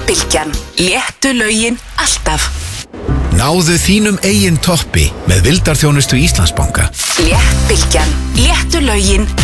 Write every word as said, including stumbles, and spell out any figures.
Bylgjan. Léttu lögin alltaf. Náðu þínum eigin toppi með vildarþjónustu Íslandsbanka. Létt Bylgjan. Léttu lögin